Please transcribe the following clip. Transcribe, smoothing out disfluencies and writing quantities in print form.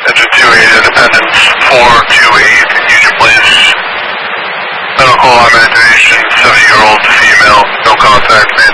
Engine 28 Independence 428, use your place. Medical augmentation, 70-year-old female, no contact,